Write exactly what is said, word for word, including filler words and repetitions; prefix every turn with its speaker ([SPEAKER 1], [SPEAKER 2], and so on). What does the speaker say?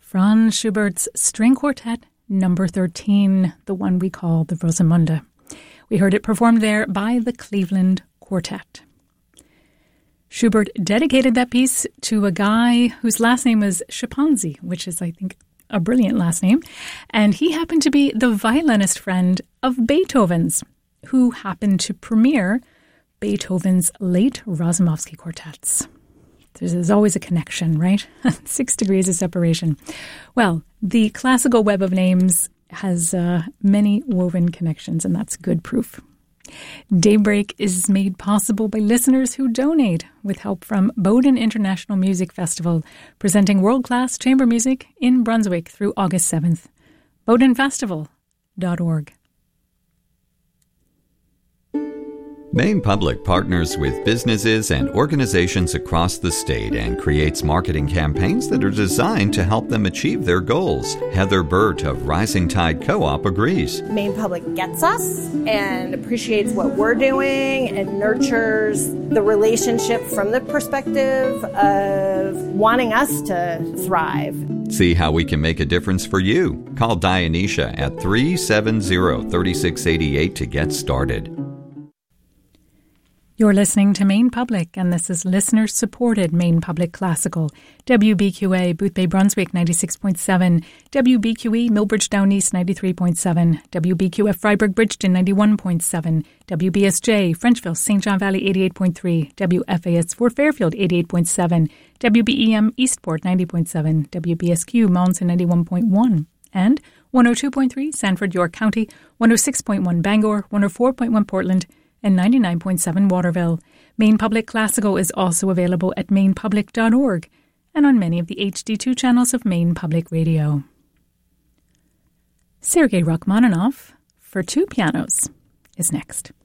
[SPEAKER 1] Franz Schubert's String Quartet number thirteen, the one we call the Rosamunde. We heard it performed there by the Cleveland Quartet. Schubert dedicated that piece to a guy whose last name was Schimpanzi, which is, I think, a brilliant last name. And he happened to be the violinist friend of Beethoven's, who happened to premiere Beethoven's late Razumovsky quartets. There's always a connection, right? Six degrees of separation. Well, the classical web of names has uh, many woven connections, and that's good proof. Daybreak is made possible by listeners who donate with help from Bowdoin International Music Festival, presenting world-class chamber music in Brunswick through August seventh. bowdoin festival dot org.
[SPEAKER 2] Maine Public partners with businesses and organizations across the state and creates marketing campaigns that are designed to help them achieve their goals. Heather Burt of Rising Tide Co-op agrees.
[SPEAKER 3] Maine Public gets us and appreciates what we're doing and nurtures the relationship from the perspective of wanting us to thrive.
[SPEAKER 2] See how we can make a difference for you. Call Dionysia at three seven zero, three six eight eight to get started.
[SPEAKER 1] You're listening to Maine Public, and this is listener-supported Maine Public Classical. W B Q A, Boothbay Brunswick, ninety-six point seven. W B Q E, Millbridge Down East, ninety-three point seven. W B Q F, Freiburg Bridgeton, ninety-one point seven. W B S J, Frenchville, Saint John Valley, eighty-eight point three. W F A S, Fort Fairfield, eighty-eight point seven. W B E M, Eastport, ninety point seven. W B S Q, Monson, ninety-one point one. And one oh two point three, Sanford, York County, one oh six point one, Bangor, one oh four point one, Portland, and ninety-nine point seven Waterville. Maine Public Classical is also available at maine public dot org and on many of the H D two channels of Maine Public Radio. Sergei Rachmaninoff for two pianos is next.